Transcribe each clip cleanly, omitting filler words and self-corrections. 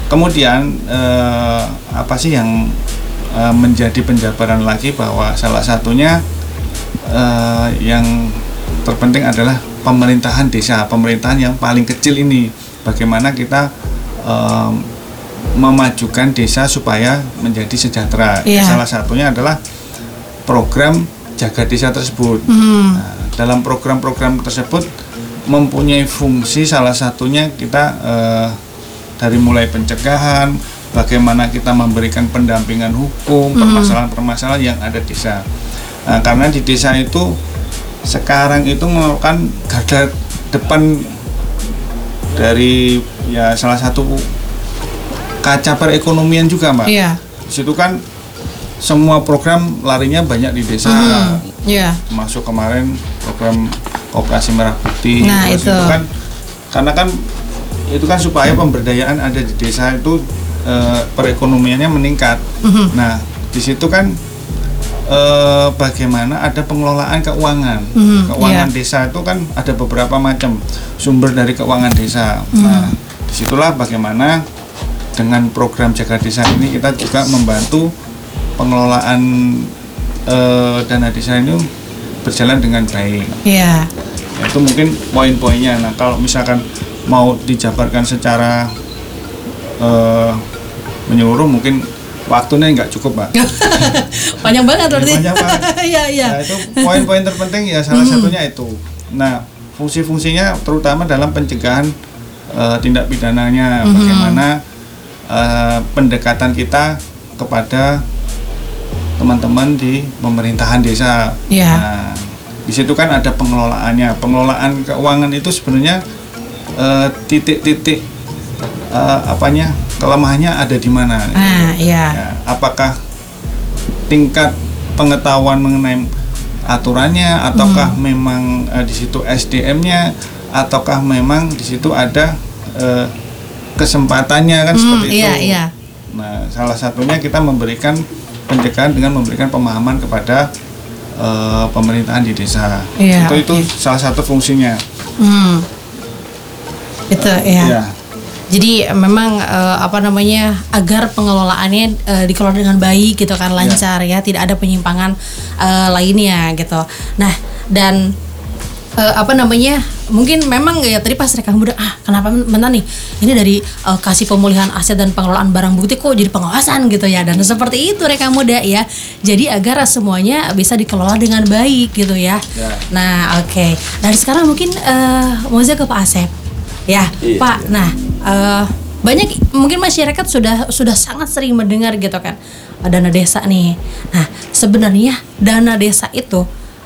kemudian apa sih yang menjadi penjabaran lagi bahwa salah satunya yang terpenting adalah pemerintahan desa, pemerintahan yang paling kecil ini. Bagaimana kita memajukan desa supaya menjadi sejahtera. Salah satunya adalah program jaga desa tersebut. Nah, dalam program-program tersebut mempunyai fungsi, salah satunya kita dari mulai pencegahan, bagaimana kita memberikan pendampingan hukum, permasalahan-permasalahan yang ada di desa. Nah, karena di desa itu sekarang itu merupakan garda depan dari ya salah satu kaca perekonomian juga, Mbak. Di situ kan semua program larinya banyak di desa. Masuk kemarin program Koperasi Merah Putih. Nah, itu kan karena kan itu kan supaya pemberdayaan ada di desa itu perekonomiannya meningkat. Nah, di situ kan bagaimana ada pengelolaan keuangan. Keuangan desa itu kan ada beberapa macam sumber dari keuangan desa. Nah, disitulah bagaimana dengan program Jaga Desa ini kita juga membantu pengelolaan dana desa ini berjalan dengan baik. Itu mungkin poin-poinnya. Nah, kalau misalkan mau dijabarkan secara menyeluruh mungkin waktunya nggak cukup, Mbak. Panjang banget berarti. Panjang banget. Nah, itu poin-poin terpenting ya salah satunya itu. Nah, fungsi-fungsinya terutama dalam pencegahan tindak pidananya, bagaimana pendekatan kita kepada teman-teman di pemerintahan desa. Nah, di situ kan ada pengelolaannya. Pengelolaan keuangan itu sebenarnya titik-titik kelemahannya ada di mana? Ya, apakah tingkat pengetahuan mengenai aturannya, ataukah memang di situ SDM-nya, ataukah memang di situ ada kesempatannya kan seperti itu. Nah, salah satunya kita memberikan pencegahan dengan memberikan pemahaman kepada pemerintahan di desa. Itu salah satu fungsinya. Itu Jadi memang agar pengelolaannya dikelola dengan baik gitu kan, lancar ya, tidak ada penyimpangan lainnya gitu. Nah, dan mungkin memang ya tadi pas rekam muda kenapa mana nih ini dari kasih pemulihan aset dan pengelolaan barang bukti kok jadi pengawasan gitu ya, dan seperti itu rekam muda ya, jadi agar semuanya bisa dikelola dengan baik gitu ya. Nah, oke. Dari sekarang mungkin mau ke Pak Asep ya. Pak, nah banyak mungkin masyarakat sudah sangat sering mendengar gitu kan dana desa nih. Nah, sebenarnya dana desa itu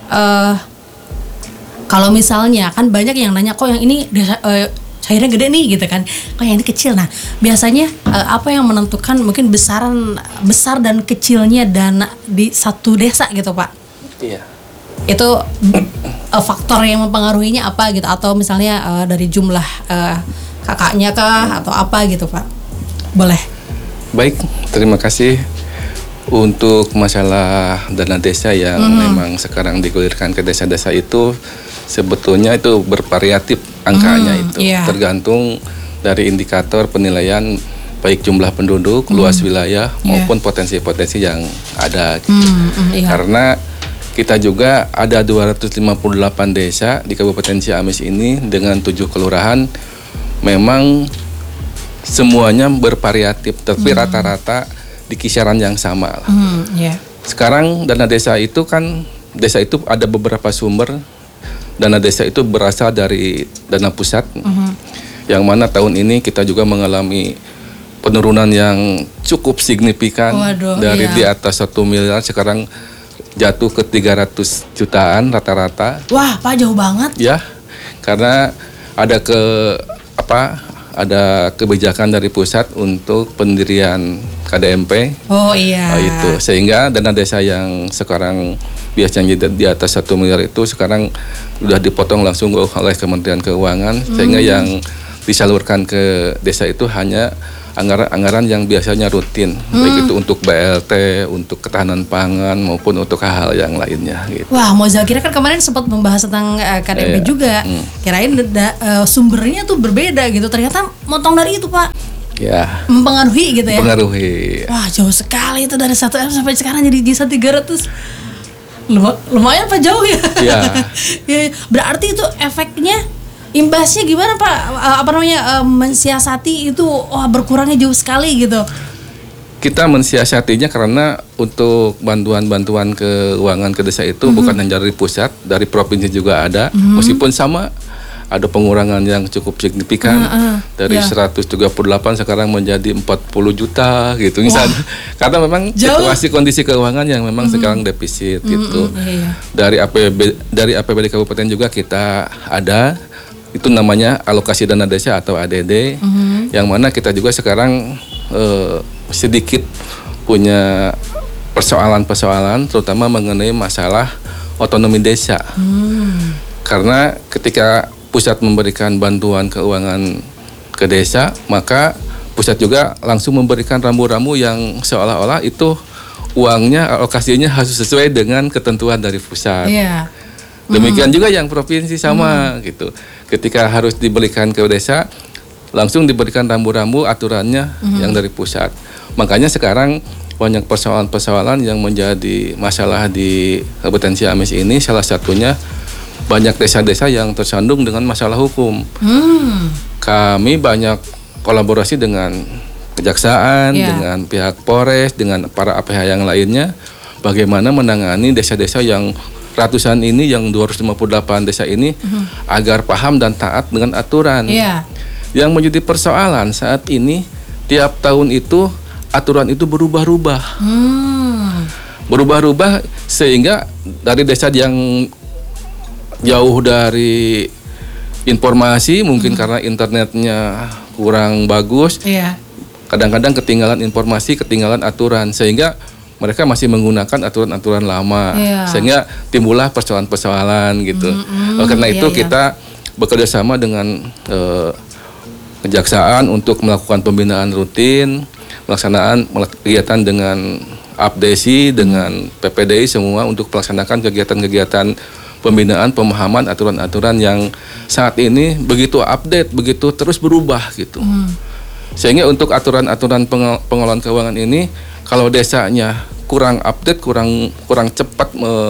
kalau misalnya kan banyak yang nanya kok yang ini desa cairnya gede nih gitu kan, kok yang ini kecil. Nah, biasanya apa yang menentukan mungkin besar dan kecilnya dana di satu desa gitu, Pak? Itu faktor yang mempengaruhinya apa gitu, atau misalnya dari jumlah kakaknya kah atau apa gitu, Pak? Boleh. Baik, terima kasih. Untuk masalah dana desa yang memang sekarang digulirkan ke desa-desa itu sebetulnya itu bervariatif angkanya itu. Tergantung dari indikator penilaian baik jumlah penduduk, luas wilayah maupun potensi-potensi yang ada gitu. Karena kita juga ada 258 desa di Kabupaten Ciamis ini dengan 7 kelurahan. Memang semuanya bervariatif, tapi rata-rata di kisaran yang sama lah. Sekarang dana desa itu kan, desa itu ada beberapa sumber. Dana desa itu berasal dari dana pusat, yang mana tahun ini kita juga mengalami penurunan yang cukup signifikan. Dari di atas 1 miliar sekarang jatuh ke 300 jutaan rata-rata. Wah, Pak, jauh banget. Ya, karena ada ada kebijakan dari pusat untuk pendirian KDMP. Itu sehingga dana desa yang sekarang biasanya di atas 1 miliar itu sekarang sudah dipotong langsung oleh Kementerian Keuangan, sehingga yang disalurkan ke desa itu hanya anggaran-anggaran yang biasanya rutin, baik itu untuk BLT, untuk ketahanan pangan maupun untuk hal-hal yang lainnya gitu. Wah, Moza kira kan kemarin sempat membahas tentang KDMP juga. Kirain sumbernya tuh berbeda gitu. Ternyata motong dari itu, Pak. Ya. Mempengaruhi gitu ya. Mempengaruhi. Wah, jauh sekali itu dari 1M sampai sekarang jadi JISA 300. Lumayan Pak, jauh ya. Iya. Ya, berarti itu efeknya, imbasnya gimana Pak? Mensiasati itu berkurangnya jauh sekali gitu. Kita mensiasatinya karena untuk bantuan-bantuan keuangan ke desa itu bukan hanya dari pusat, dari provinsi juga ada. Meskipun sama, ada pengurangan yang cukup signifikan dari 138 sekarang menjadi 40 juta gitu misalnya. Karena memang situasi kondisi keuangan yang memang sekarang defisit gitu. Dari APBD Kabupaten juga kita ada, itu namanya alokasi dana desa atau ADD, yang mana kita juga sekarang sedikit punya persoalan-persoalan terutama mengenai masalah otonomi desa. Karena ketika pusat memberikan bantuan keuangan ke desa, maka pusat juga langsung memberikan rambu-rambu yang seolah-olah itu uangnya, alokasinya harus sesuai dengan ketentuan dari pusat. Demikian juga yang provinsi sama gitu. Ketika harus diberikan ke desa, langsung diberikan rambu-rambu aturannya yang dari pusat. Makanya sekarang banyak persoalan-persoalan yang menjadi masalah di Kabupaten Ciamis ini, salah satunya banyak desa-desa yang tersandung dengan masalah hukum. Kami banyak kolaborasi dengan kejaksaan, dengan pihak Polres, dengan para APH yang lainnya, bagaimana menangani desa-desa yang ratusan ini, yang 258 desa ini, agar paham dan taat dengan aturan. Yang menjadi persoalan saat ini, tiap tahun itu aturan itu berubah-ubah. Berubah-ubah sehingga dari desa yang jauh dari informasi, mungkin karena internetnya kurang bagus, kadang-kadang ketinggalan informasi, ketinggalan aturan, sehingga mereka masih menggunakan aturan-aturan lama, sehingga timbullah persoalan-persoalan gitu. Karena itu kita bekerja sama dengan kejaksaan untuk melakukan pembinaan rutin, pelaksanaan kegiatan dengan APDESI, dengan PPDI semua untuk melaksanakan kegiatan-kegiatan pembinaan, pemahaman aturan-aturan yang saat ini begitu update, begitu terus berubah gitu. Sehingga untuk aturan-aturan pengelolaan keuangan ini, kalau desanya kurang update, kurang cepat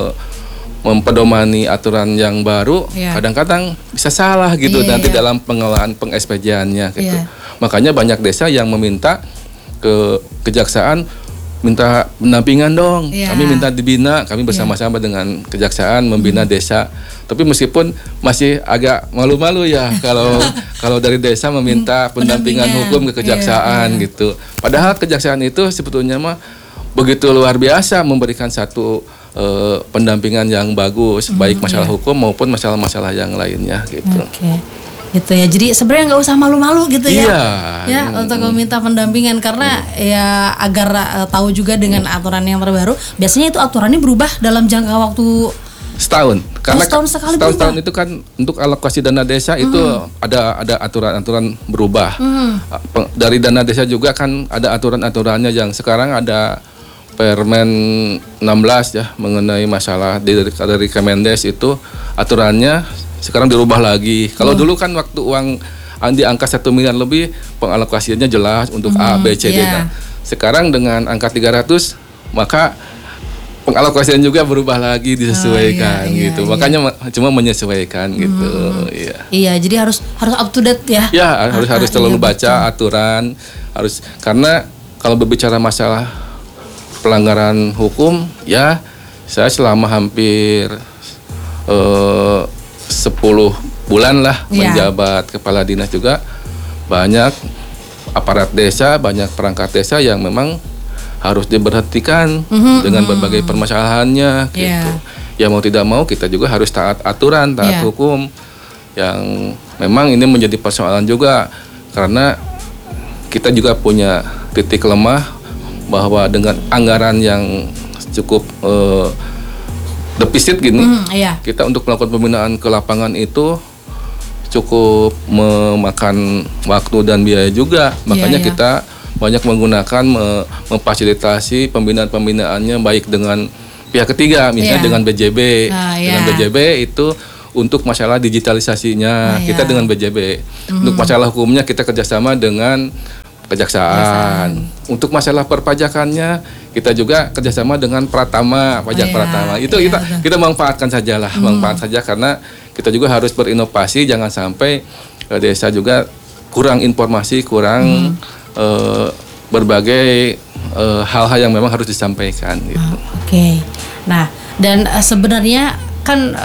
mempedomani aturan yang baru, kadang-kadang bisa salah gitu nanti dalam pengelolaan peng-SPJ-nya gitu. Makanya banyak desa yang meminta ke kejaksaan, minta pendampingan dong, kami minta dibina, kami bersama-sama dengan kejaksaan membina desa. Tapi meskipun masih agak malu-malu ya kalau dari desa meminta pendampingan hukum ke kejaksaan gitu. Padahal kejaksaan itu sebetulnya mah begitu luar biasa memberikan satu pendampingan yang bagus, baik masalah hukum maupun masalah-masalah yang lainnya gitu. Gitu ya, jadi sebenarnya nggak usah malu-malu gitu ya, untuk meminta pendampingan karena ya agar tahu juga dengan aturan yang terbaru. Biasanya itu aturannya berubah dalam jangka waktu setahun. Karena setahun itu kan untuk alokasi dana desa itu ada aturan-aturan berubah. Dari dana desa juga kan ada aturan-aturannya yang sekarang ada Permen 16 ya mengenai masalah dari Kemendes itu aturannya sekarang dirubah lagi. Kalau dulu kan waktu uang di angka 1 miliar lebih pengalokasiannya jelas untuk A, B, C, D. Nah, sekarang dengan angka 300 maka pengalokasian juga berubah lagi, disesuaikan gitu. Makanya cuma menyesuaikan gitu. Iya, jadi harus up to date ya. Ya, harus selalu baca aturan, karena kalau berbicara masalah pelanggaran hukum ya, saya selama hampir 10 bulan lah menjabat kepala dinas juga, banyak aparat desa, banyak perangkat desa yang memang harus diberhentikan dengan berbagai permasalahannya gitu. Ya mau tidak mau kita juga harus taat aturan, taat hukum, yang memang ini menjadi persoalan juga karena kita juga punya titik lemah bahwa dengan anggaran yang cukup defisit gini, kita untuk melakukan pembinaan ke lapangan itu cukup memakan waktu dan biaya juga. Makanya kita banyak menggunakan memfasilitasi pembinaannya baik dengan pihak ketiga, misalnya dengan BJB. Dengan BJB itu untuk masalah digitalisasinya kita dengan BJB. Untuk masalah hukumnya kita kerjasama dengan kejaksaan. Untuk masalah perpajakannya kita juga kerjasama dengan Pratama, pajak Pratama. Itu kita manfaatkan sajalah, manfaat saja karena kita juga harus berinovasi, jangan sampai desa juga kurang informasi, kurang berbagai hal-hal yang memang harus disampaikan gitu. Oke. Nah, dan sebenarnya kan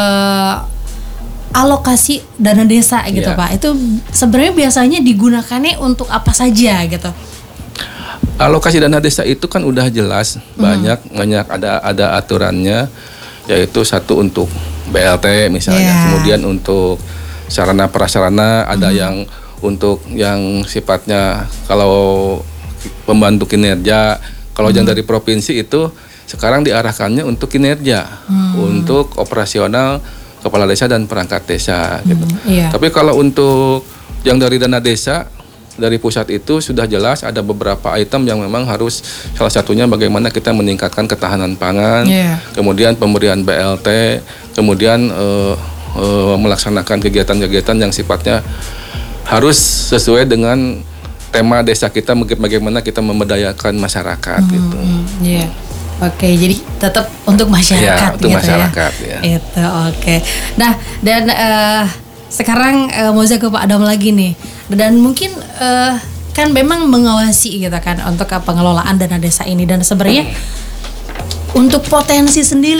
alokasi dana desa gitu Pak, itu sebenarnya biasanya digunakannya untuk apa saja gitu? Alokasi dana desa itu kan udah jelas, banyak ada aturannya, yaitu satu untuk BLT misalnya, kemudian untuk sarana prasarana, ada yang untuk yang sifatnya kalau pembantu kinerja, kalau yang dari provinsi itu sekarang diarahkannya untuk kinerja, untuk operasional kepala desa dan perangkat desa gitu. Tapi kalau untuk yang dari dana desa dari pusat itu sudah jelas ada beberapa item yang memang harus, salah satunya bagaimana kita meningkatkan ketahanan pangan, kemudian pemberian BLT, kemudian melaksanakan kegiatan-kegiatan yang sifatnya harus sesuai dengan tema desa kita, bagaimana kita memberdayakan masyarakat gitu. Oke, jadi tetap untuk masyarakat untuk gitu masyarakat, ya. Itu oke. Nah, dan sekarang mau saya ke Pak Adam lagi nih. Dan mungkin kan memang mengawasi gitu kan untuk pengelolaan dana desa ini, dan sebenarnya untuk potensi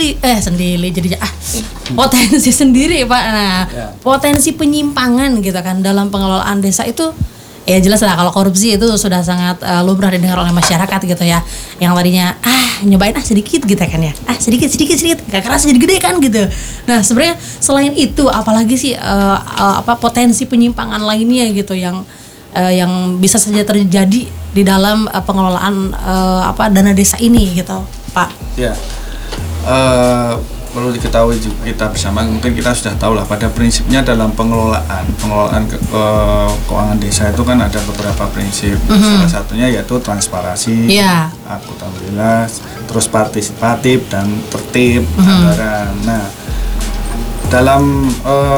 potensi sendiri Pak. Nah, potensi penyimpangan gitu kan dalam pengelolaan desa itu ya jelas lah, kalau korupsi itu sudah sangat lumrah didengar oleh masyarakat gitu ya. Yang tadinya nyobain sedikit gitu kan ya. Sedikit gak keras jadi gede kan gitu. Nah, sebenarnya selain itu apalagi sih potensi penyimpangan lainnya gitu yang bisa saja terjadi di dalam pengelolaan dana desa ini gitu, Pak. Ya. Perlu diketahui juga kita bersama, mungkin kita sudah tahu lah pada prinsipnya dalam pengelolaan keuangan desa itu kan ada beberapa prinsip. Salah satunya yaitu transparansi, akuntabilitas, terus partisipatif dan tertib anggaran. Nah, dalam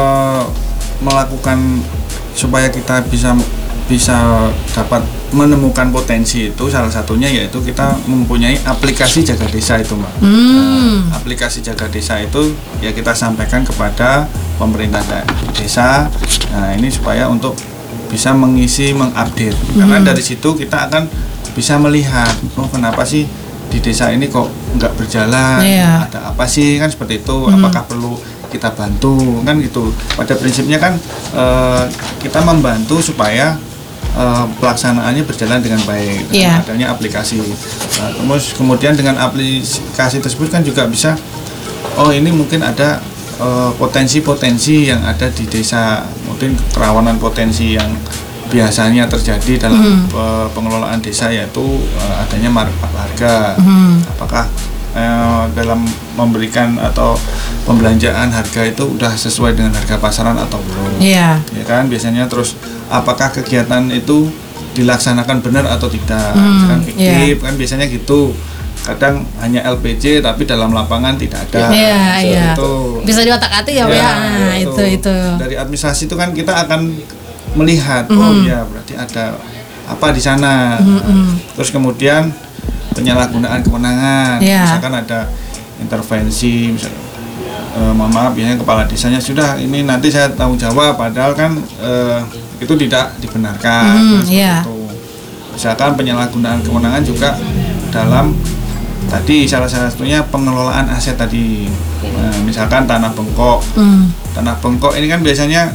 melakukan supaya kita bisa dapat menemukan potensi itu, salah satunya yaitu kita mempunyai aplikasi Jaga Desa itu, Mbak. Aplikasi Jaga Desa itu ya kita sampaikan kepada pemerintah desa. Nah, ini supaya untuk bisa mengupdate. Karena dari situ kita akan bisa melihat, kenapa sih di desa ini kok nggak berjalan, ada apa sih, kan seperti itu. Apakah perlu kita bantu, kan gitu. Pada prinsipnya kan kita membantu supaya pelaksanaannya berjalan dengan baik, dengan adanya aplikasi. Kemudian dengan aplikasi tersebut kan juga bisa, ini mungkin ada potensi-potensi yang ada di desa, mungkin kerawanan potensi yang biasanya terjadi dalam pengelolaan desa, yaitu adanya harga. Apakah dalam memberikan atau pembelanjaan harga itu udah sesuai dengan harga pasaran atau belum? Ya kan, biasanya. Terus apakah kegiatan itu dilaksanakan benar atau tidak? Misalkan fiktif kan biasanya gitu. Kadang hanya LPJ tapi dalam lapangan tidak ada. Itu bisa diotak-atik ya, Pak. Itu. Dari administrasi itu kan kita akan melihat, berarti ada apa di sana. Terus kemudian penyalahgunaan kewenangan, misalkan ada intervensi, misalnya maaf biasanya kepala desanya sudah ini nanti saya tanggung jawab, padahal kan itu tidak dibenarkan. Misalkan penyalahgunaan kewenangan juga dalam tadi salah satunya pengelolaan aset tadi. Misalkan tanah bengkok. Tanah bengkok ini kan biasanya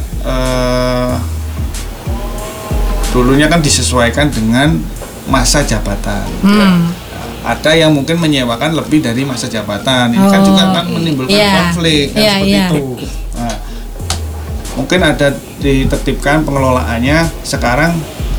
dulunya kan disesuaikan dengan masa jabatan. Ada yang mungkin menyewakan lebih dari masa jabatan. Ini kan juga kan menimbulkan konflik kan, seperti itu. Nah, mungkin ada ditertibkan pengelolaannya sekarang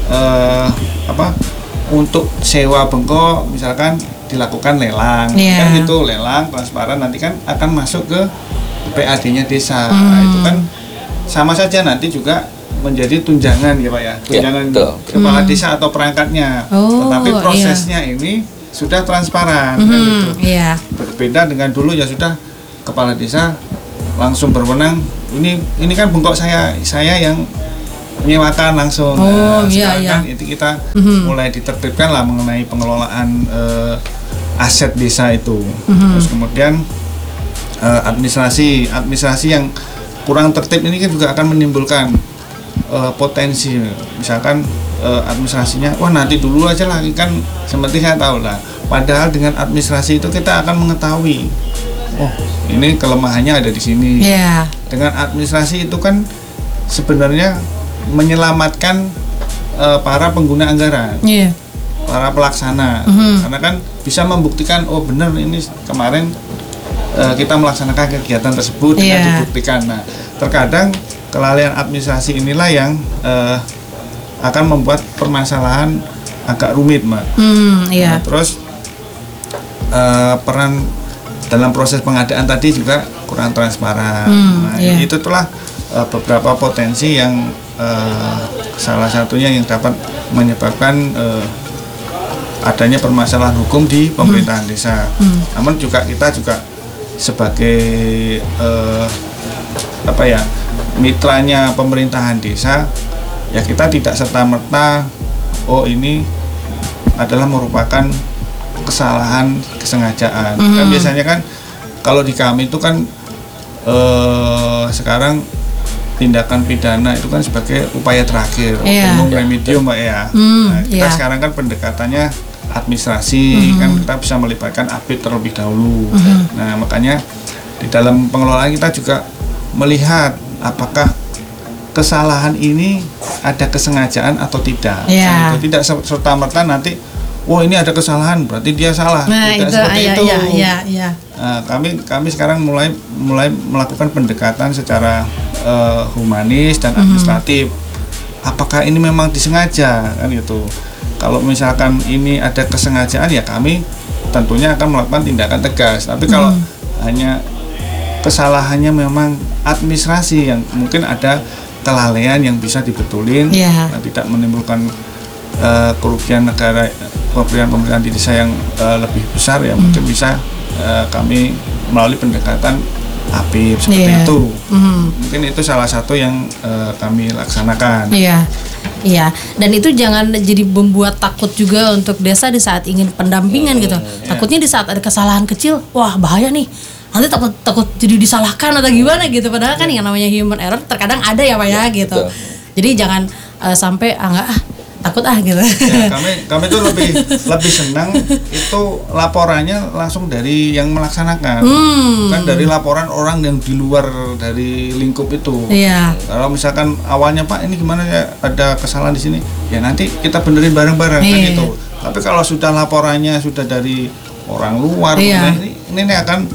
untuk sewa bengkok misalkan dilakukan lelang. Kan itu lelang transparan, nanti kan akan masuk ke PAD-nya desa. Nah, itu kan sama saja nanti juga menjadi tunjangan ya Pak ya. Tunjangan kepala desa atau perangkatnya. Tetapi prosesnya ini sudah transparan kan gitu. Berbeda dengan dulu ya sudah kepala desa langsung berwenang, ini kan bengkok saya yang menyewakan langsung. Sekarang kan itu kita mulai ditertibkan lah mengenai pengelolaan aset desa itu. Terus kemudian administrasi yang kurang tertib ini kan juga akan menimbulkan potensi, misalkan administrasinya, wah nanti dulu aja lah, kan seperti saya tahu lah. Padahal dengan administrasi itu kita akan mengetahui, oh ini kelemahannya ada di sini. Dengan administrasi itu kan sebenarnya menyelamatkan para pengguna anggaran, para pelaksana, karena kan bisa membuktikan, oh benar ini kemarin kita melaksanakan kegiatan tersebut, dengan dibuktikan. Nah, terkadang kelalaian administrasi inilah yang akan membuat permasalahan agak rumit, Mbak. Nah, terus peran dalam proses pengadaan tadi juga kurang transparan. Itu telah beberapa potensi yang salah satunya yang dapat menyebabkan adanya permasalahan hukum di pemerintahan desa. Namun juga kita juga sebagai mitranya pemerintahan desa, ya kita tidak serta-merta oh ini adalah merupakan kesalahan kesengajaan. Kan biasanya kan kalau di kami itu kan sekarang tindakan pidana itu kan sebagai upaya terakhir, optimum remedium, Mbak ya. Nah, kita sekarang kan pendekatannya administrasi, kan kita bisa melibatkan APID terlebih dahulu. Nah, makanya di dalam pengelolaan kita juga melihat apakah kesalahan ini ada kesengajaan atau tidak. Nah, itu tidak serta-merta nanti, wah ini ada kesalahan berarti dia salah. Tidak seperti itu. Nah, kami sekarang mulai melakukan pendekatan secara humanis dan administratif. Apakah ini memang disengaja, kan gitu. Kalau misalkan ini ada kesengajaan, ya kami tentunya akan melakukan tindakan tegas. Tapi kalau hanya kesalahannya memang administrasi yang mungkin ada kelalaian yang bisa dibetulin, dan tidak menimbulkan kerugian negara, pemerintahan di desa yang lebih besar, ya mungkin bisa kami melalui pendekatan APID seperti itu. Mungkin itu salah satu yang kami laksanakan. Dan itu jangan jadi membuat takut juga untuk desa di saat ingin pendampingan gitu. Takutnya di saat ada kesalahan kecil, wah bahaya nih. Nanti takut jadi disalahkan atau gimana gitu. Padahal kan yang namanya human error terkadang ada ya Pak ya gitu. Jadi jangan sampai takut gitu. Ya, kami tuh lebih senang itu laporannya langsung dari yang melaksanakan, bukan dari laporan orang yang di luar dari lingkup itu. Kalau misalkan awalnya Pak ini gimana ya, ada kesalahan di sini, ya nanti kita benerin bareng-bareng kan gitu. Tapi kalau sudah laporannya sudah dari orang luar, ini akan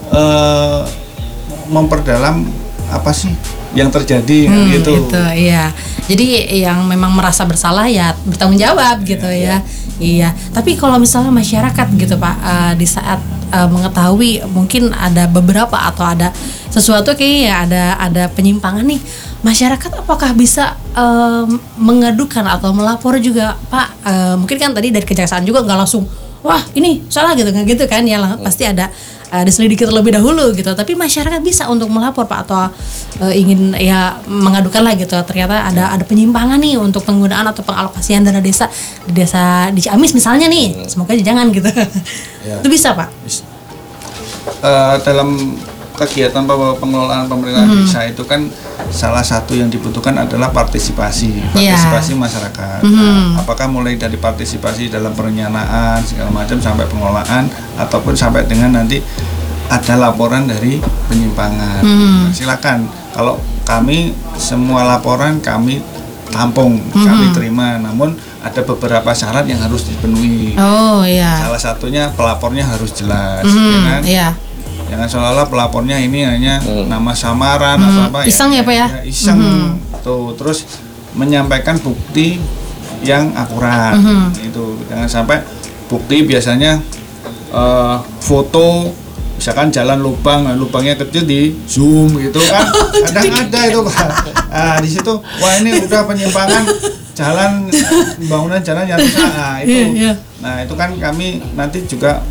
memperdalam apa sih yang terjadi gitu. Jadi yang memang merasa bersalah ya bertanggung jawab gitu ya. Tapi kalau misalnya masyarakat gitu Pak, di saat mengetahui mungkin ada beberapa atau ada sesuatu kayaknya ada penyimpangan nih, masyarakat apakah bisa mengadukan atau melapor juga Pak? Mungkin kan tadi dari kejaksaan juga nggak langsung wah ini salah gitu, nggak gitu kan ya, pasti ada diselidiki terlebih dahulu gitu. Tapi masyarakat bisa untuk melapor Pak, atau ingin ya mengadukan lah gitu, ternyata ada penyimpangan nih untuk penggunaan atau pengalokasian dana desa di Ciamis misalnya nih, semoga jangan gitu. Itu bisa Pak. Dalam kegiatan pengelolaan pemerintahan desa itu kan salah satu yang dibutuhkan adalah partisipasi masyarakat. Apakah mulai dari partisipasi dalam perencanaan segala macam sampai pengelolaan, ataupun sampai dengan nanti ada laporan dari penyimpangan. Silakan, kalau kami semua laporan kami tampung, kami terima, namun ada beberapa syarat yang harus dipenuhi. Salah satunya pelapornya harus jelas, ya kan? Jangan seolah-olah pelapornya ini hanya nama samaran atau apa, iseng ya Pak ya? Iseng tuh. Terus menyampaikan bukti yang akurat. Itu jangan sampai bukti biasanya foto misalkan jalan lubangnya kecil di zoom gitu kan. Kadang ada itu Pak. Nah, di situ wah ini udah penyimpangan pembangunan jalan yang rusak. Nah, itu kan kami nanti juga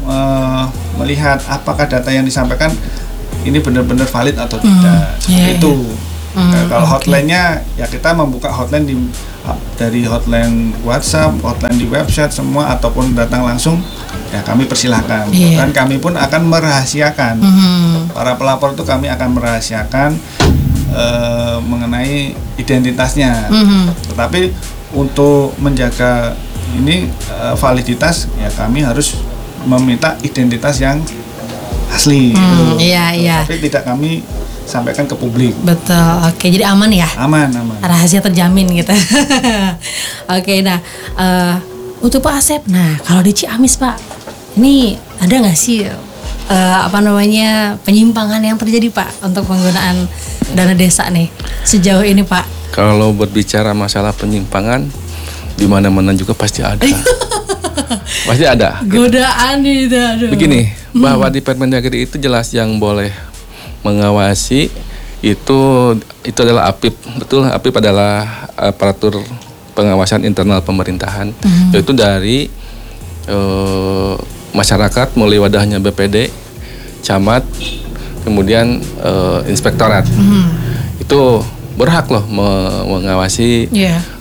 melihat apakah data yang disampaikan ini benar-benar valid atau tidak. Seperti itu. Kalau hotline-nya ya kita membuka hotline dari hotline WhatsApp, hotline di website semua, ataupun datang langsung ya kami persilahkan. Dan kami pun akan merahasiakan. Para pelapor itu kami akan merahasiakan mengenai identitasnya. Tetapi untuk menjaga ini validitas ya kami harus meminta identitas yang asli. Tapi tidak kami sampaikan ke publik. Betul. Oke, jadi aman ya? Aman. Rahasia terjamin gitu. Oke, nah untuk Pak Asep, nah kalau di Ciamis Pak, ini ada nggak sih penyimpangan yang terjadi Pak untuk penggunaan dana desa nih sejauh ini Pak? Kalau berbicara masalah penyimpangan, di mana-mana juga pasti ada. Pasti ada. Godaan itu. Aduh. Begini, bahwa di Permendagri itu jelas yang boleh mengawasi itu adalah APIP. Betul, APIP adalah aparatur pengawasan internal pemerintahan, yaitu dari masyarakat melalui wadahnya BPD, camat, kemudian inspektorat. Itu berhak loh mengawasi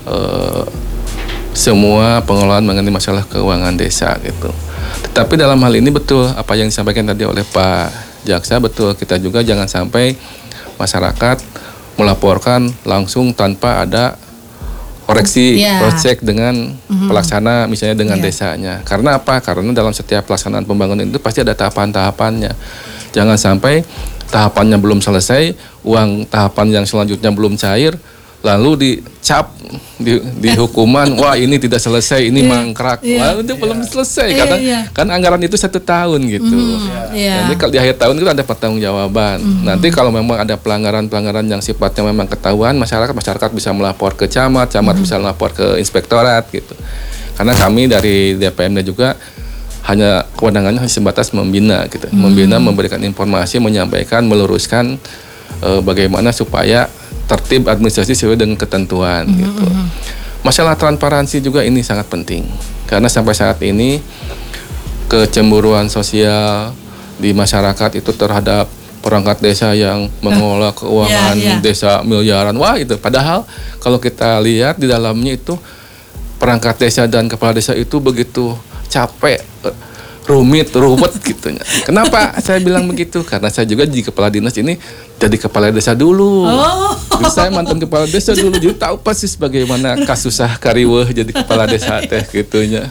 semua pengelolaan mengenai masalah keuangan desa gitu. Tetapi dalam hal ini betul apa yang disampaikan tadi oleh Pak Jaksa, betul, kita juga jangan sampai masyarakat melaporkan langsung tanpa ada koreksi project dengan pelaksana, misalnya dengan desanya. Karena apa? Karena dalam setiap pelaksanaan pembangunan itu pasti ada tahapan-tahapannya. Jangan sampai tahapannya belum selesai, uang tahapan yang selanjutnya belum cair, lalu dicap di hukuman, wah ini tidak selesai, ini mangkrak, wah itu belum selesai, karena kan anggaran itu 1 tahun gitu. Nanti kalau di akhir tahun itu ada pertanggungjawaban. Nanti kalau memang ada pelanggaran-pelanggaran yang sifatnya memang ketahuan, masyarakat bisa melapor ke camat bisa melapor ke inspektorat gitu. Karena kami dari DPMD juga hanya kewenangannya sebatas membina gitu, memberikan informasi, menyampaikan, meluruskan bagaimana supaya tertib administrasi sesuai dengan ketentuan gitu. Masalah transparansi juga ini sangat penting karena sampai saat ini kecemburuan sosial di masyarakat itu terhadap perangkat desa yang mengelola keuangan desa miliaran, wah itu padahal kalau kita lihat di dalamnya itu perangkat desa dan kepala desa itu begitu capek, rumit, ruwet gitu. Kenapa saya bilang begitu? Karena saya juga di kepala dinas ini jadi kepala desa dulu. Jadi saya mantan kepala desa dulu, jadi tahu persis bagaimana kasusah kariweuh jadi kepala desa teh gitunya.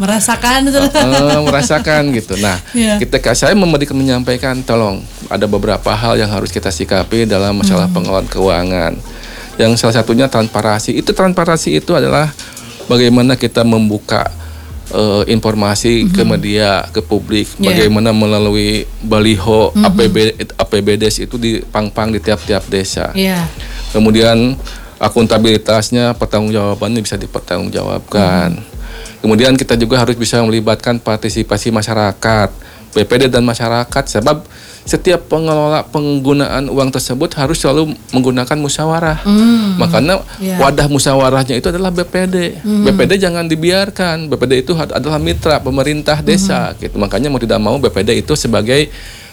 Merasakan gitu. Nah, ketika saya menyampaikan, tolong ada beberapa hal yang harus kita sikapi dalam masalah pengelolaan keuangan. Yang salah satunya transparansi. Transparansi itu adalah bagaimana kita membuka informasi ke media, ke publik, bagaimana melalui baliho APBDes itu dipang-pang di tiap-tiap desa. Kemudian akuntabilitasnya, pertanggungjawabannya bisa dipertanggungjawabkan. Kemudian kita juga harus bisa melibatkan partisipasi masyarakat, BPD dan masyarakat, sebab setiap pengelola penggunaan uang tersebut harus selalu menggunakan musyawarah. Makanya wadah musyawarahnya itu adalah BPD. BPD jangan dibiarkan. BPD itu adalah mitra pemerintah desa gitu. Makanya mau tidak mau BPD itu sebagai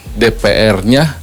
DPR-nya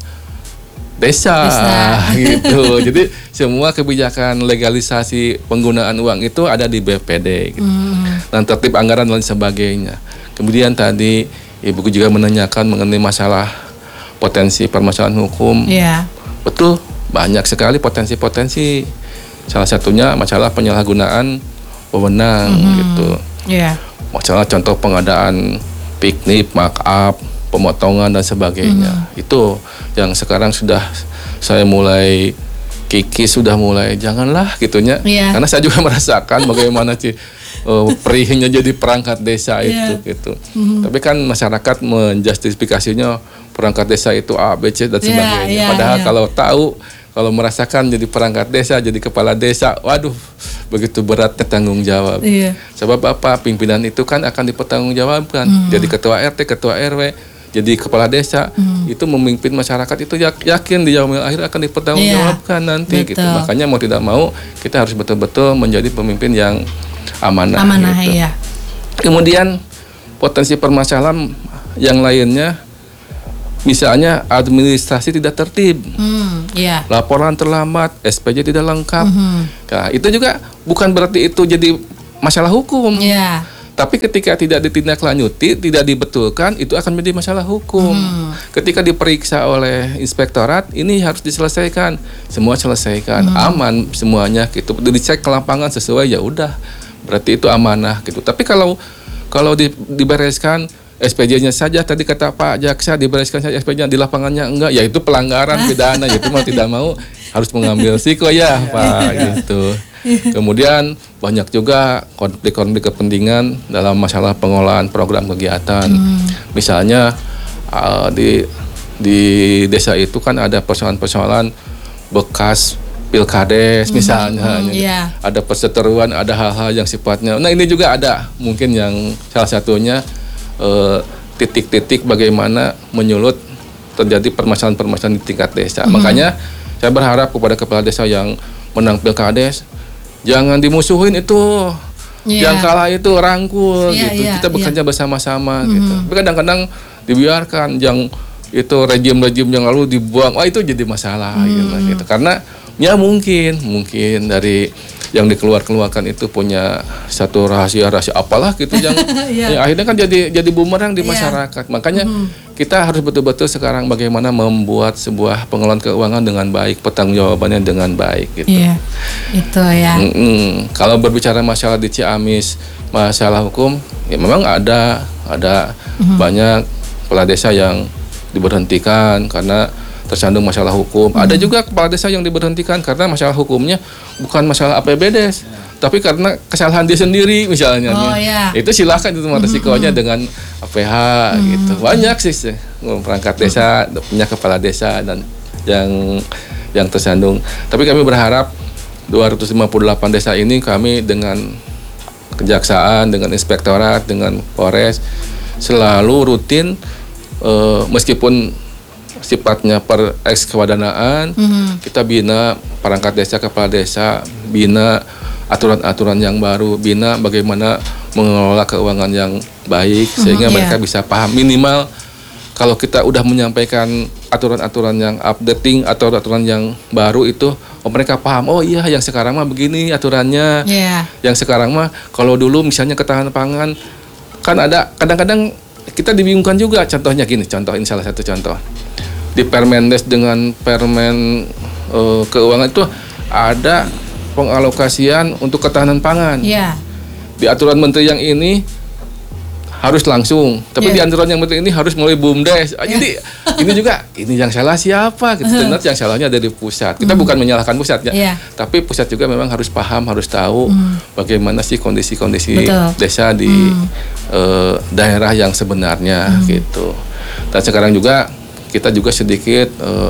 desa gitu. Jadi semua kebijakan legalisasi penggunaan uang itu ada di BPD gitu. Dan tertib anggaran dan sebagainya. Kemudian tadi Ibu juga menanyakan mengenai masalah potensi permasalahan hukum. Betul, banyak sekali potensi-potensi. Salah satunya masalah penyalahgunaan wewenang gitu. Masalah contoh pengadaan piknik, markup, pemotongan dan sebagainya. Itu yang sekarang sudah saya mulai kikis, sudah mulai janganlah gitunya. Karena saya juga merasakan bagaimana sih perihnya jadi perangkat desa itu gitu. Tapi kan masyarakat menjustifikasinya perangkat desa itu A, B, C dan sebagainya. Padahal kalau merasakan jadi perangkat desa, jadi kepala desa, waduh, begitu beratnya tanggung jawab. Sebab apa? Pimpinan itu kan akan dipertanggungjawabkan. Jadi ketua RT, ketua RW, jadi kepala desa itu memimpin masyarakat itu yakin di yaumil akhir akan dipertanggungjawabkan nanti gitu. Makanya mau tidak mau kita harus betul-betul menjadi pemimpin yang amanah gitu. Kemudian potensi permasalahan yang lainnya misalnya administrasi tidak tertib, Iya. laporan terlambat, SPJ tidak lengkap. Nah, itu juga bukan berarti itu jadi masalah hukum. Iya. Tapi ketika tidak ditindaklanjuti, tidak dibetulkan, itu akan menjadi masalah hukum. Ketika diperiksa oleh inspektorat, ini harus diselesaikan. Semua selesaikan, aman semuanya gitu. Dicek ke lapangan sesuai, ya udah. Berarti itu amanah gitu. Tapi kalau dibereskan SPJ-nya saja, tadi kata Pak Jaksa, dibereskan saja SPJ-nya, di lapangannya enggak, ya itu pelanggaran pidana, itu mau tidak mau harus mengambil risiko ya Pak gitu. Kemudian banyak juga konflik-konflik kepentingan dalam masalah pengelolaan program kegiatan. Misalnya di desa itu kan ada persoalan-persoalan bekas pilkades misalnya, ada perseteruan, ada hal-hal yang sifatnya. Nah ini juga ada mungkin yang salah satunya titik-titik bagaimana menyulut terjadi permasalahan-permasalahan di tingkat desa. Makanya saya berharap kepada kepala desa yang menang pilkades, jangan dimusuhin itu, yang kalah itu rangkul gitu. Kita bekerja bersama-sama gitu. Tapi kadang-kadang dibiarkan yang itu rejim-rejim yang lalu dibuang, itu jadi masalah gitu. Karena ya mungkin dari yang dikeluarkan itu punya satu rahasia apalah gitu yang akhirnya kan jadi bumerang di masyarakat. Makanya kita harus betul-betul sekarang bagaimana membuat sebuah pengelolaan keuangan dengan baik, pertanggungjawabannya dengan baik gitu. Iya. Itu ya. Kalau berbicara masalah di Ciamis, masalah hukum, ya memang ada banyak kepala desa yang diberhentikan karena tersandung masalah hukum. Ada juga kepala desa yang diberhentikan karena masalah hukumnya bukan masalah APBD, tapi karena kesalahan dia sendiri misalnya. Itu silakan itu resikonya dengan APH gitu. Banyak sih perangkat desa punya kepala desa dan yang tersandung. Tapi kami berharap 258 desa ini kami dengan kejaksaan, dengan inspektorat, dengan Polres selalu rutin meskipun sifatnya per eks kewadanaan, kita bina perangkat desa, kepala desa, bina aturan-aturan yang baru, bina bagaimana mengelola keuangan yang baik sehingga mereka bisa paham. Minimal kalau kita udah menyampaikan aturan-aturan yang updating atau aturan yang baru itu, mereka paham. Oh iya, yang sekarang mah begini aturannya. Yang sekarang mah kalau dulu misalnya ketahanan pangan kan ada kadang-kadang kita dibingungkan juga. Contohnya gini, ini salah satu contoh. Di Permendes dengan Permen keuangan itu ada pengalokasian untuk ketahanan pangan. Di aturan menteri yang ini harus langsung, tapi di aturan yang menteri ini harus melalui BUMDes. Jadi ini juga yang salah siapa? Sebenarnya yang salahnya ada di pusat. Kita bukan menyalahkan pusat ya, tapi pusat juga memang harus paham, harus tahu bagaimana sih kondisi-kondisi desa di daerah yang sebenarnya gitu. Dan sekarang juga kita juga sedikit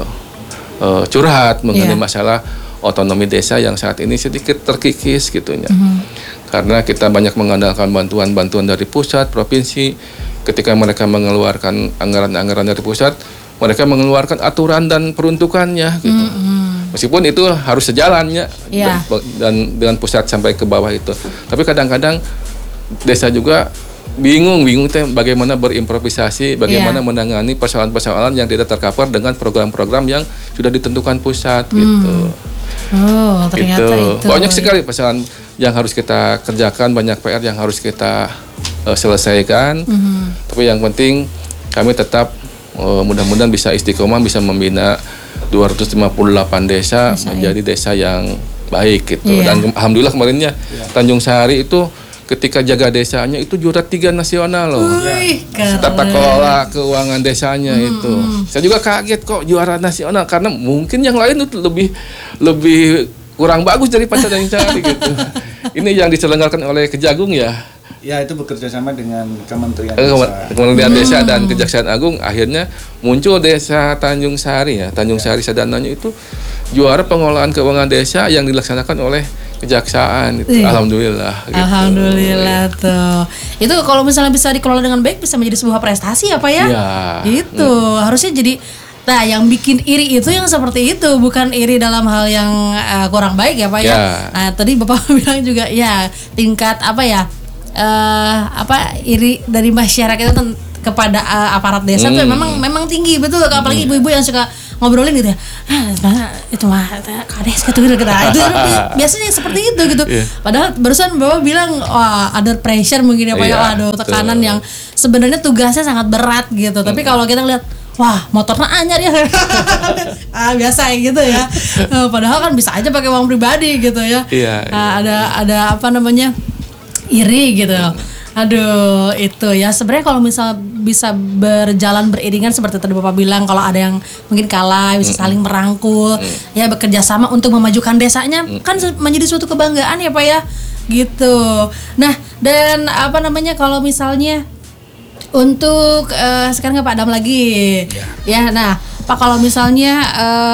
curhat mengenai masalah otonomi desa yang saat ini sedikit terkikis gitunya. Karena kita banyak mengandalkan bantuan-bantuan dari pusat, provinsi. Ketika mereka mengeluarkan anggaran-anggaran dari pusat, mereka mengeluarkan aturan dan peruntukannya gitu. Meskipun itu harus sejalannya dan dengan pusat sampai ke bawah itu. Tapi kadang-kadang desa juga bingung bagaimana berimprovisasi, bagaimana menangani persoalan-persoalan yang tidak tercover dengan program-program yang sudah ditentukan pusat gitu. Oh, ternyata itu. Banyak sekali persoalan yang harus kita kerjakan, banyak PR yang harus kita selesaikan. Tapi yang penting kami tetap mudah-mudahan bisa istiqomah, bisa membina 258 desa menjadi desa yang baik gitu. Dan alhamdulillah kemarinnya Tanjung Sari itu ketika jaga desanya itu juara 3 nasional loh. Tata kelola keuangan desanya itu. Saya juga kaget kok juara nasional karena mungkin yang lain itu lebih kurang bagus daripada Tanjung Sari gitu. Ini yang diselenggarakan oleh Kejagung ya. Ya, itu bekerja sama dengan Kementerian Desa. Kementerian Desa dan Kejaksaan Agung, akhirnya muncul desa Tanjung Sari ya. Tanjung Sari Sadananya itu juara pengelolaan keuangan desa yang dilaksanakan oleh Kejaksaan itu. Alhamdulillah gitu. Alhamdulillah tuh. Itu kalau misalnya bisa dikelola dengan baik bisa menjadi sebuah prestasi apa ya? Itu harusnya jadi. Nah, yang bikin iri itu yang seperti itu, bukan iri dalam hal yang kurang baik ya Pak ya. Nah, tadi Bapak bilang juga ya tingkat iri dari masyarakat itu kepada aparat desa tuh memang tinggi betul, apalagi ibu-ibu yang suka ngobrolin gitu ya, itu mah kades gitu. Itu biasanya seperti itu gitu. Padahal barusan Bapak bilang ada pressure mungkin ya Pak ya, ada tekanan yang sebenarnya tugasnya sangat berat gitu. Tapi kalau kita lihat, wah motornya anyar ya, biasa gitu ya. Padahal kan bisa aja pakai uang pribadi gitu ya. Ada apa namanya, iri gitu. Aduh, itu ya sebenarnya kalau misal bisa berjalan beriringan seperti tadi Bapak bilang, kalau ada yang mungkin kalah bisa saling merangkul, ya bekerja sama untuk memajukan desanya, kan menjadi suatu kebanggaan ya Pak ya, gitu. Nah, dan apa namanya, kalau misalnya untuk sekarang ke Pak Adam lagi, ya. Nah, Pak, kalau misalnya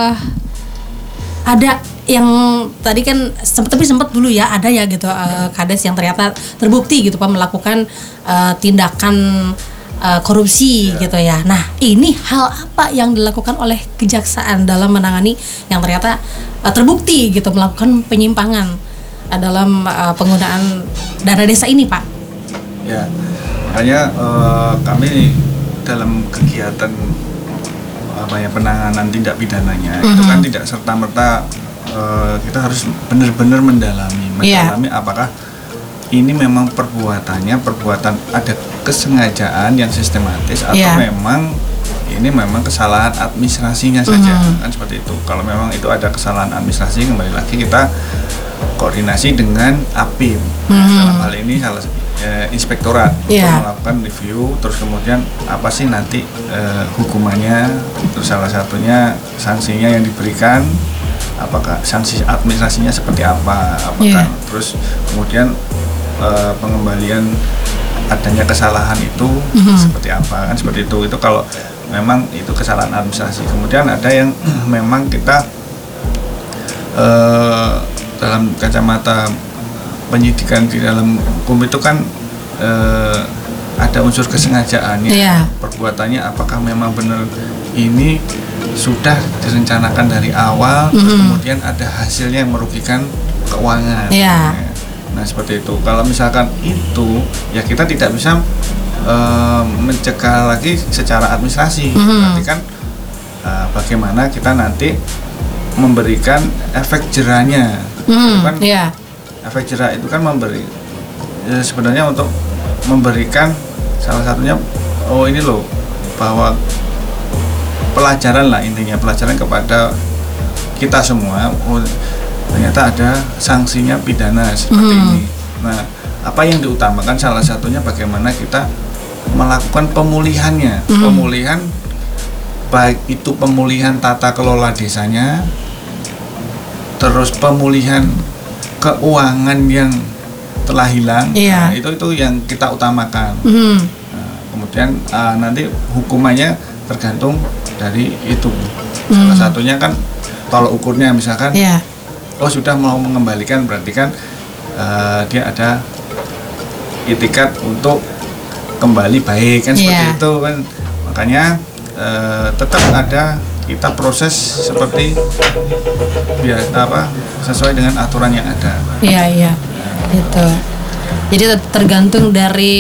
ada yang tadi kan sempat dulu ya, ada ya gitu kades yang ternyata terbukti gitu Pak melakukan tindakan korupsi gitu ya. Nah, ini hal apa yang dilakukan oleh kejaksaan dalam menangani yang ternyata terbukti gitu melakukan penyimpangan dalam penggunaan dana desa ini Pak? Ya, makanya kami dalam kegiatan penanganan tindak pidananya itu kan tidak serta-merta kita harus benar-benar mendalami apakah ini memang perbuatan ada kesengajaan yang sistematis atau memang ini memang kesalahan administrasinya saja, kan seperti itu. Kalau memang itu ada kesalahan administrasi, kembali lagi kita koordinasi dengan APIM, dalam hal ini inspektorat untuk melakukan review, terus kemudian apa sih nanti hukumannya, terus salah satunya sanksinya yang diberikan, apakah sanksi administrasinya seperti apa, apakah terus kemudian pengembalian adanya kesalahan itu seperti apa, kan seperti itu. Itu kalau memang itu kesalahan administrasi. Kemudian ada yang memang kita dalam kacamata penyidikan di dalam hukum itu kan ada unsur kesengajaannya, perbuatannya apakah memang benar ini sudah direncanakan dari awal, terus kemudian ada hasilnya yang merugikan keuangan. Nah seperti itu. Kalau misalkan itu, ya kita tidak bisa mencegah lagi secara administrasi. Berarti kan bagaimana kita nanti memberikan efek jerahnya. Kan, efek jerah itu kan sebenarnya untuk memberikan salah satunya, ini loh, bahwa pelajaran lah, intinya pelajaran kepada kita semua. Ternyata ada sanksinya pidana seperti ini. Nah, apa yang diutamakan salah satunya bagaimana kita melakukan pemulihannya. Pemulihan baik itu pemulihan tata kelola desanya, terus pemulihan keuangan yang telah hilang. Nah, itu yang kita utamakan. Nah, kemudian nanti hukumannya tergantung dari itu. Salah satunya kan tolak ukurnya misalkan sudah mau mengembalikan, berarti kan dia ada itikat untuk kembali baik, kan seperti itu kan. Makanya tetap ada kita proses seperti sesuai dengan aturan yang ada. Gitu. Jadi tergantung dari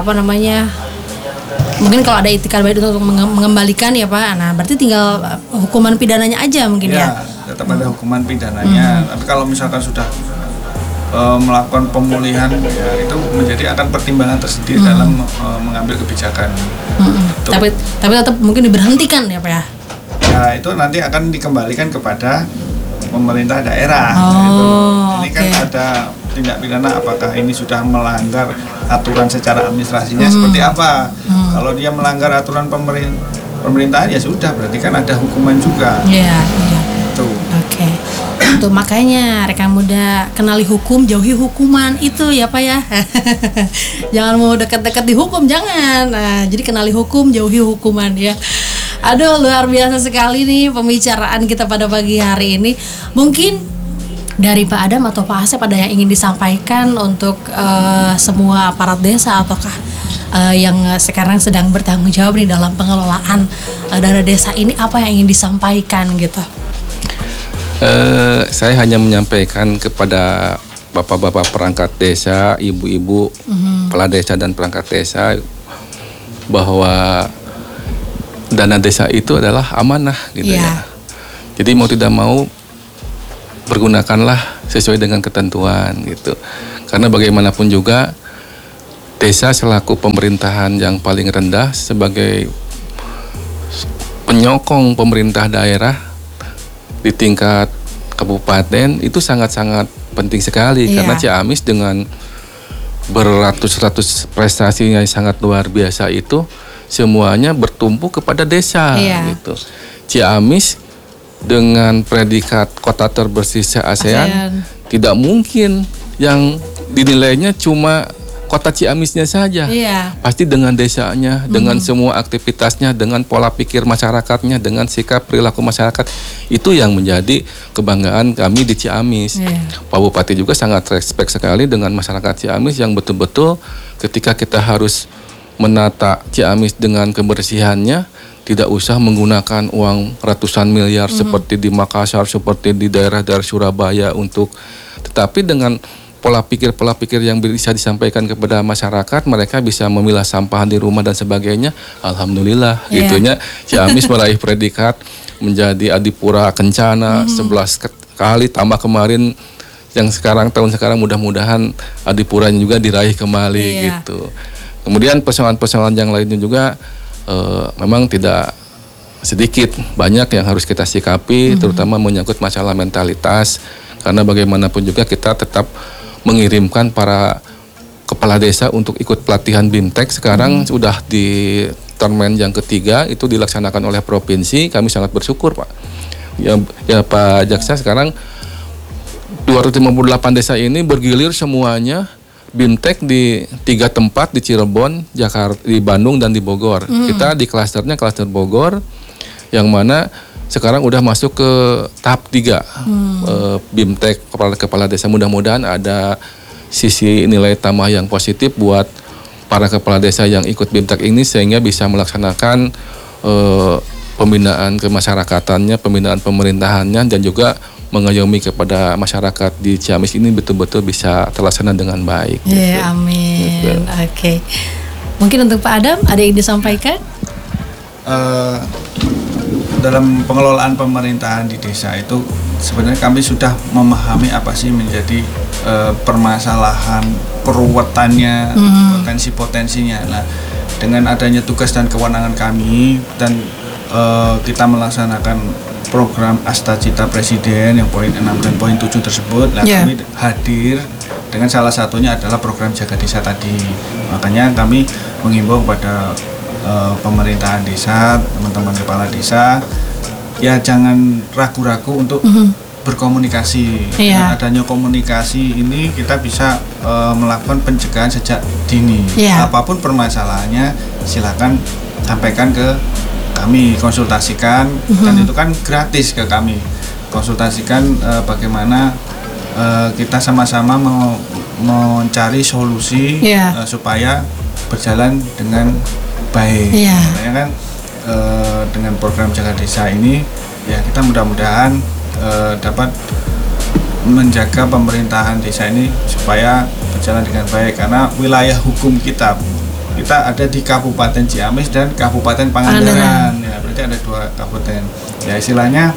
mungkin kalau ada itikat baik untuk mengembalikan ya Pak. Nah, berarti tinggal hukuman pidananya aja mungkin ya. Tetap ada hukuman pidananya. Tapi kalau misalkan sudah melakukan pemulihan, ya itu menjadi akan pertimbangan tersendiri dalam mengambil kebijakan. Tapi tetap mungkin diberhentikan ya Pak ya. Ya itu nanti akan dikembalikan kepada pemerintah daerah. Ini kan ada tindak pidana, apakah ini sudah melanggar aturan secara administrasinya seperti apa. Kalau dia melanggar aturan pemerintahan ya sudah, berarti kan ada hukuman juga. Itu. Tuh makanya rekan muda, kenali hukum, jauhi hukuman itu ya Pak ya. Jangan mau dekat-dekat dihukum, jangan. Nah, jadi kenali hukum, jauhi hukuman ya. Aduh, luar biasa sekali nih pembicaraan kita pada pagi hari ini. Mungkin dari Pak Adam atau Pak Asep ada yang ingin disampaikan untuk semua aparat desa ataukah yang sekarang sedang bertanggung jawab nih dalam pengelolaan dana desa ini, apa yang ingin disampaikan gitu? Saya hanya menyampaikan kepada bapak-bapak perangkat desa, ibu-ibu kepala desa dan perangkat desa, bahwa dana desa itu adalah amanah gitu ya. Jadi mau tidak mau pergunakanlah sesuai dengan ketentuan gitu. Karena bagaimanapun juga desa selaku pemerintahan yang paling rendah sebagai penyokong pemerintah daerah di tingkat kabupaten itu sangat-sangat penting sekali karena Ciamis dengan beratus-ratus prestasinya yang sangat luar biasa itu semuanya bertumpu kepada desa gitu. Ciamis dengan predikat kota terbersih se-ASEAN tidak mungkin yang dinilainya cuma kota Ciamisnya saja. Pasti dengan desanya, dengan semua aktivitasnya, dengan pola pikir masyarakatnya, dengan sikap perilaku masyarakat, itu yang menjadi kebanggaan kami di Ciamis. Pak Bupati juga sangat respect sekali dengan masyarakat Ciamis yang betul-betul ketika kita harus menata Ciamis dengan kebersihannya, tidak usah menggunakan uang ratusan miliar seperti di Makassar, seperti di daerah-daerah Surabaya tetapi dengan pola pikir yang bisa disampaikan kepada masyarakat, mereka bisa memilah sampah di rumah dan sebagainya. Alhamdulillah, gitunya Ciamis meraih predikat menjadi Adipura Kencana 11 kali, tambah kemarin yang tahun sekarang mudah-mudahan Adipuranya juga diraih kembali gitu. Kemudian persoalan-persoalan yang lainnya juga memang tidak sedikit, banyak yang harus kita sikapi, terutama menyangkut masalah mentalitas, karena bagaimanapun juga kita tetap mengirimkan para kepala desa untuk ikut pelatihan BIMTEK. Sekarang sudah di termen yang ketiga, itu dilaksanakan oleh provinsi. Kami sangat bersyukur Pak. Ya Pak Jaksa, sekarang 258 desa ini bergilir semuanya BIMTEK di 3 tempat, di Cirebon, Jakarta, di Bandung dan di Bogor. Kita di klasternya klaster Bogor, yang mana sekarang udah masuk ke tahap 3 BIMTEK kepala desa. Mudah-mudahan ada sisi nilai tambah yang positif buat para kepala desa yang ikut BIMTEK ini, sehingga bisa melaksanakan pembinaan kemasyarakatan, pembinaan pemerintahannya, dan juga mengayomi kepada masyarakat di Ciamis ini betul-betul bisa terlaksana dengan baik. Amin. Gitu. Oke. Mungkin untuk Pak Adam ada yang disampaikan? Dalam pengelolaan pemerintahan di desa itu sebenarnya kami sudah memahami apa sih menjadi permasalahan peruwetannya, potensi-potensinya. Nah, dengan adanya tugas dan kewenangan kami dan kita melaksanakan program Astacita Presiden yang poin 6 dan poin 7 tersebut, kami hadir dengan salah satunya adalah program Jaga Desa tadi. Makanya kami menghimbau kepada pemerintahan desa, teman-teman kepala desa, ya jangan ragu-ragu untuk berkomunikasi. Dengan adanya komunikasi ini kita bisa melakukan pencegahan sejak dini. Apapun permasalahannya silakan sampaikan ke kami, konsultasikan, dan itu kan gratis ke kami. Konsultasikan bagaimana kita sama-sama mencari solusi supaya berjalan dengan baik. Makanya kan dengan program Jaga Desa ini ya kita mudah-mudahan dapat menjaga pemerintahan desa ini supaya berjalan dengan baik, karena wilayah hukum kita ada di Kabupaten Ciamis dan Kabupaten Pangandaran. Ya, berarti ada 2 kabupaten. Ya istilahnya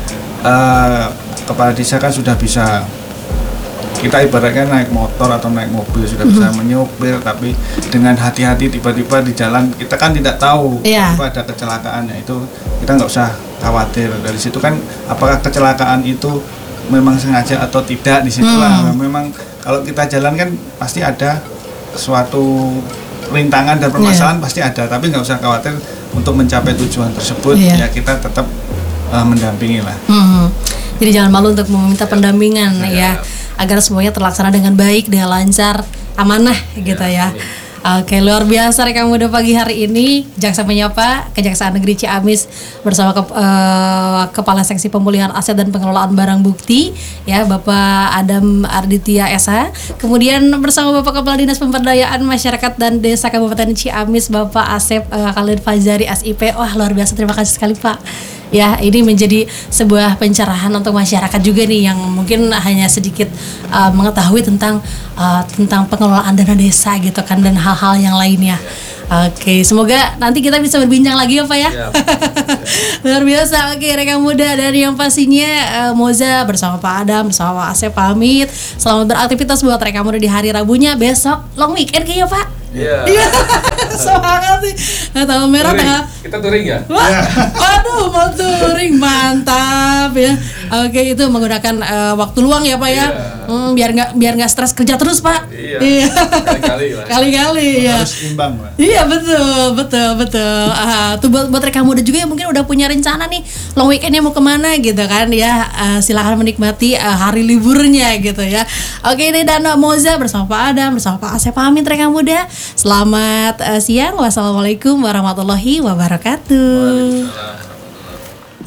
kepala desa kan sudah bisa, kita ibaratkan naik motor atau naik mobil, sudah bisa menyopir, tapi dengan hati-hati tiba-tiba di jalan kita kan tidak tahu apa ada kecelakaannya, itu kita nggak usah khawatir. Dari situ kan apakah kecelakaan itu memang sengaja atau tidak, di situlah memang kalau kita jalan kan pasti ada suatu rintangan dan permasalahan pasti ada, tapi nggak usah khawatir. Untuk mencapai tujuan tersebut ya kita tetap mendampingi lah. Jadi jangan malu untuk meminta pendampingan agar semuanya terlaksana dengan baik, dengan lancar, amanah gitu ya. Oke, luar biasa rekam muda pagi hari ini. Jaksa Menyapa Kejaksaan Negeri Ciamis bersama Kepala Seksi Pemulihan Aset dan Pengelolaan Barang Bukti ya, Bapak Adam Arditya SH. Kemudian bersama Bapak Kepala Dinas Pemberdayaan Masyarakat dan Desa Kabupaten Ciamis, Bapak Asep Khalid Fajari SIP. Wah, luar biasa, terima kasih sekali Pak. Ya, ini menjadi sebuah pencerahan untuk masyarakat juga nih yang mungkin hanya sedikit mengetahui tentang pengelolaan dana desa gitu kan, dan hal-hal yang lainnya. Oke, semoga nanti kita bisa berbincang lagi ya Pak ya. Luar biasa. Oke, rekan muda, dan yang pastinya Moza bersama Pak Adam, bersama Pak Asep pamit. Selamat beraktivitas buat rekan muda di hari Rabunya. Besok long weekend kayaknya Pak. Iya. Semangat sih. Tanggal merah tanggal. Kita touring ya? Waduh, mau touring, mantap ya. Oke, itu menggunakan waktu luang ya Pak ya. Biar nggak stres kerja terus Pak. Iya. Kali-kali lah. Kali-kali ya. Harus imbang, Pak. Iya betul. Tuh buat rekan muda juga yang mungkin udah punya rencana nih long weekendnya mau kemana gitu kan ya. Silakan menikmati hari liburnya gitu ya. Oke, ini dan Moza bersama Pak Adam, bersama Pak Asep pamit rekan muda. Selamat siang. Wassalamualaikum warahmatullahi wabarakatuh.